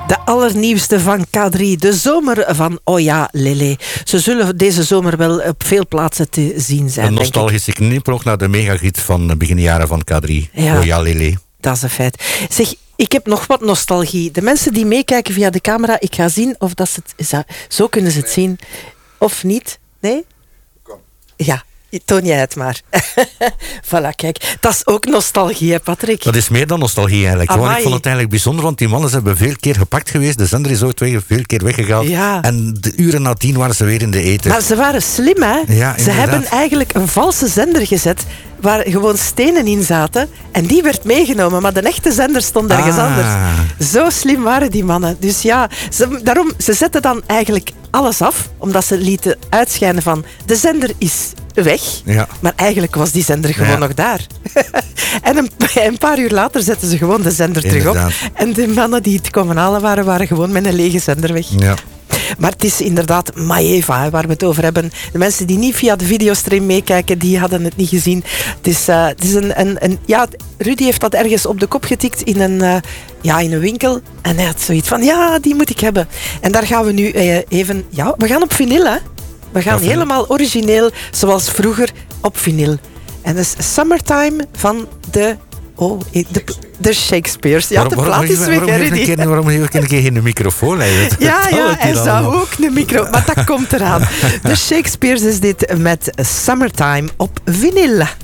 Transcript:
De allernieuwste van K3, de zomer van Oja Lele. Ze zullen deze zomer wel op veel plaatsen te zien zijn. Een nostalgische knipoog naar de megahit van begin jaren van K3. Ja. Oja Lele. Dat is een feit. Zeg, ik heb nog wat nostalgie. De mensen die meekijken via de camera, ik ga zien of dat ze het... Zo kunnen ze het zien. Of niet? Nee? Kom. Ja. Toon jij het maar. Voilà, kijk. Dat is ook nostalgie, hè, Patrick? Dat is meer dan nostalgie eigenlijk. Want ik vond het eigenlijk bijzonder, want die mannen hebben veel keer gepakt geweest. De zender is ook veel keer weggegaan. Ja. En de uren nadien waren ze weer in de eten. Maar ze waren slim, hè? Ja, ze hebben eigenlijk een valse zender gezet waar gewoon stenen in zaten. En die werd meegenomen, maar de echte zender stond ergens anders. Zo slim waren die mannen. Dus ja, ze zetten dan eigenlijk alles af, omdat ze lieten uitschijnen van de zender is weg. Ja. Maar eigenlijk was die zender gewoon nog daar. En een paar uur later zetten ze gewoon de zender terug op. En de mannen die het komen halen waren gewoon met een lege zender weg. Ja. Maar het is inderdaad Maeva waar we het over hebben. De mensen die niet via de videostream meekijken, die hadden het niet gezien. Het is ja, Rudy heeft dat ergens op de kop getikt in een winkel. En hij had zoiets van, ja, die moet ik hebben. En daar gaan we nu even... Ja, we gaan op vinyl, hè. We gaan helemaal origineel, zoals vroeger, op vinyl. En dat is Summertime van de Shakespeare's. Ja, de plaat is weg, hè, Rudy. Waarom heb ik geen microfoon? Ja, hij zou ook een micro... Maar dat komt eraan. De Shakespeare's is dit met Summertime op vinyl.